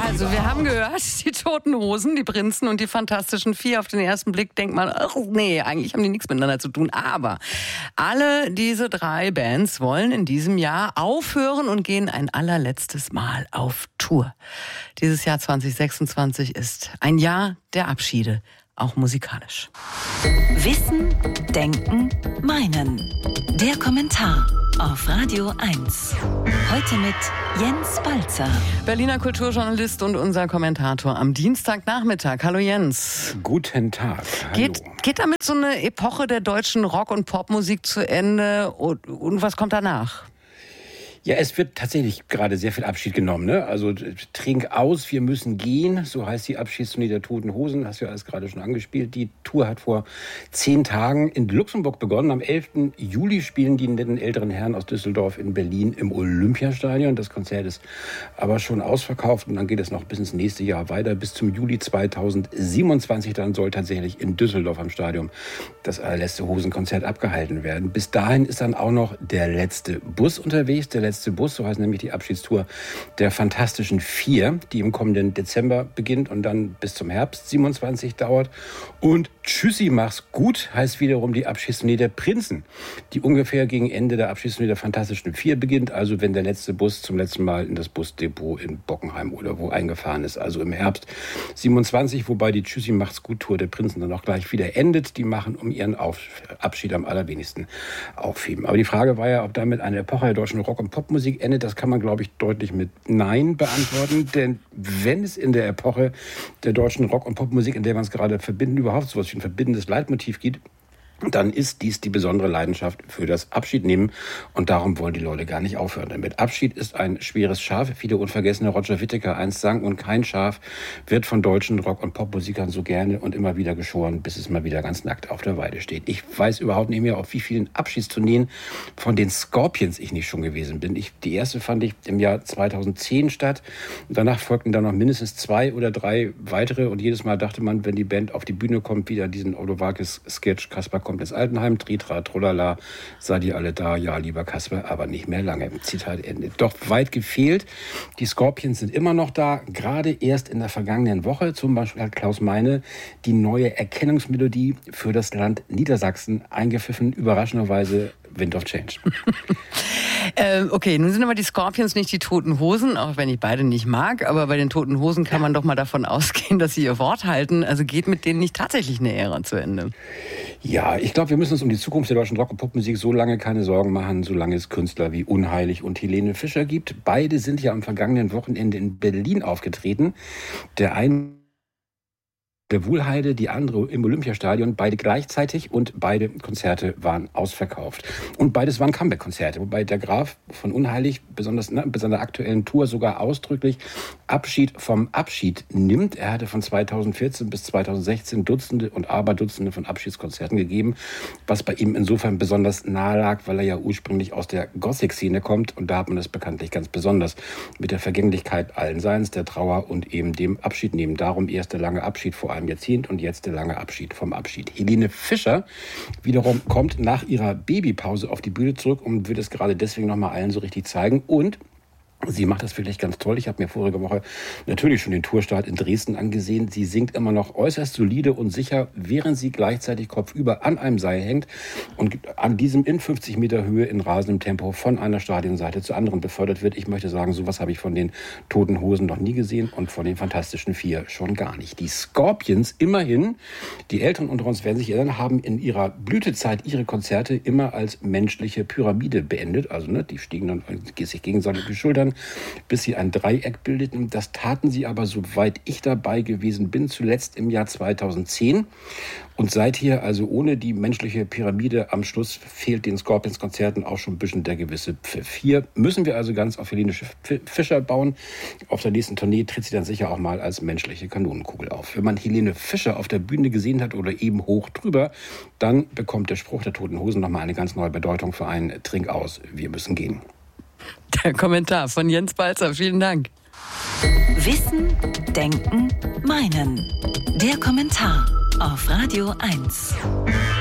Also wir haben gehört, die Toten Hosen, die Prinzen und die Fantastischen Vier. Auf den ersten Blick denkt man, ach nee, eigentlich haben die nichts miteinander zu tun. Aber alle diese drei Bands wollen in diesem Jahr aufhören und gehen ein allerletztes Mal auf Tour. Dieses Jahr 2026 ist ein Jahr der Abschiede, auch musikalisch. Wissen, Denken, Meinen. Der Kommentar auf Radio 1. Heute mit Jens Balzer. Berliner Kulturjournalist und unser Kommentator am Dienstagnachmittag. Hallo Jens. Guten Tag. Hallo. Geht damit so eine Epoche der deutschen Rock- und Popmusik zu Ende und was kommt danach? Ja, es wird tatsächlich gerade sehr viel Abschied genommen. Ne? Also trink aus, wir müssen gehen. So heißt die Abschiedstournee der Toten Hosen. Hast du ja alles gerade schon angespielt. Die Tour hat vor 10 Tagen in Luxemburg begonnen. Am 11. Juli spielen die netten älteren Herren aus Düsseldorf in Berlin im Olympiastadion. Das Konzert ist aber schon ausverkauft. Und dann geht es noch bis ins nächste Jahr weiter. Bis zum Juli 2027. Dann soll tatsächlich in Düsseldorf am Stadion das allerletzte Hosenkonzert abgehalten werden. Bis dahin ist dann auch noch der letzte Bus unterwegs. Der letzte Bus, so heißt nämlich die Abschiedstour der Fantastischen Vier, die im kommenden Dezember beginnt und dann bis zum Herbst 27 dauert. Und Tschüssi, mach's gut heißt wiederum die Abschiedstournee der Prinzen, die ungefähr gegen Ende der Abschiedstournee der Fantastischen Vier beginnt, also wenn der letzte Bus zum letzten Mal in das Busdepot in Bockenheim oder wo eingefahren ist, also im Herbst 27, wobei die Tschüssi, mach's gut Tour der Prinzen dann auch gleich wieder endet. Die machen um ihren Abschied am allerwenigsten aufheben. Aber die Frage war ja, ob damit eine Epoche der deutschen Rock- und Popmusik endet. Das kann man, glaube ich, deutlich mit Nein beantworten. Denn wenn es in der Epoche der deutschen Rock- und Popmusik, in der wir uns gerade verbinden, überhaupt so etwas wie ein verbindendes Leitmotiv gibt, dann ist dies die besondere Leidenschaft für das Abschiednehmen. Und darum wollen die Leute gar nicht aufhören damit. Abschied ist ein schweres Schaf. Wie der unvergessene Roger Whittaker einst sang, und kein Schaf wird von deutschen Rock- und Popmusikern so gerne und immer wieder geschoren, bis es mal wieder ganz nackt auf der Weide steht. Ich weiß überhaupt nicht mehr, auf wie vielen Abschiedstourneen von den Scorpions ich nicht schon gewesen bin. Die erste fand ich im Jahr 2010 statt. Danach folgten dann noch mindestens 2 oder 3 weitere. Und jedes Mal dachte man, wenn die Band auf die Bühne kommt, wieder diesen Odo Walkes-Sketch, Kaspar kommt ins Altenheim, Tritra, Trollala, seid ihr alle da? Ja, lieber Kasper, aber nicht mehr lange. Zitat Ende. Doch weit gefehlt. Die Scorpions sind immer noch da. Gerade erst in der vergangenen Woche, zum Beispiel hat Klaus Meine die neue Erkennungsmelodie für das Land Niedersachsen eingepfiffen. Überraschenderweise Wind of Change. Okay, nun sind aber die Scorpions nicht die Toten Hosen, auch wenn ich beide nicht mag. Aber bei den Toten Hosen kann man doch mal davon ausgehen, dass sie ihr Wort halten. Also geht mit denen nicht tatsächlich eine Ära zu Ende? Ja, ich glaube, wir müssen uns um die Zukunft der deutschen Rock- und Popmusik so lange keine Sorgen machen, solange es Künstler wie Unheilig und Helene Fischer gibt. Beide sind ja am vergangenen Wochenende in Berlin aufgetreten. Der eine der Wuhlheide, die andere im Olympiastadion, beide gleichzeitig, und beide Konzerte waren ausverkauft. Und beides waren Comeback-Konzerte, wobei der Graf von Unheilig besonders bei seiner aktuellen Tour sogar ausdrücklich Abschied vom Abschied nimmt. Er hatte von 2014 bis 2016 Dutzende und Aberdutzende von Abschiedskonzerten gegeben, was bei ihm insofern besonders nahe lag, weil er ja ursprünglich aus der Gothic-Szene kommt, und da hat man das bekanntlich ganz besonders mit der Vergänglichkeit allen Seins, der Trauer und eben dem Abschied nehmen. Darum erst der lange Abschied vor einem Jahrzehnt und jetzt der lange Abschied vom Abschied. Helene Fischer wiederum kommt nach ihrer Babypause auf die Bühne zurück und wird es gerade deswegen nochmal allen so richtig zeigen. Und sie macht das wirklich ganz toll. Ich habe mir vorige Woche natürlich schon den Tourstart in Dresden angesehen. Sie singt immer noch äußerst solide und sicher, während sie gleichzeitig kopfüber an einem Seil hängt und an diesem in 50 Meter Höhe in rasendem Tempo von einer Stadionseite zur anderen befördert wird. Ich möchte sagen, sowas habe ich von den Toten Hosen noch nie gesehen und von den Fantastischen Vier schon gar nicht. Die Scorpions immerhin, die Älteren unter uns werden sich erinnern, haben in ihrer Blütezeit ihre Konzerte immer als menschliche Pyramide beendet. Also die stiegen dann sich gegenseitig auf die Schultern, bis sie ein Dreieck bildeten. Das taten sie aber, soweit ich dabei gewesen bin, zuletzt im Jahr 2010. Und seither, also ohne die menschliche Pyramide am Schluss, fehlt den Scorpions-Konzerten auch schon ein bisschen der gewisse Pfiff. Hier müssen wir also ganz auf Helene Fischer bauen. Auf der nächsten Tournee tritt sie dann sicher auch mal als menschliche Kanonenkugel auf. Wenn man Helene Fischer auf der Bühne gesehen hat oder eben hoch drüber, dann bekommt der Spruch der Toten Hosen nochmal eine ganz neue Bedeutung für einen Trink aus, wir müssen gehen. Der Kommentar von Jens Balzer. Vielen Dank. Wissen, Denken, Meinen. Der Kommentar auf Radio 1.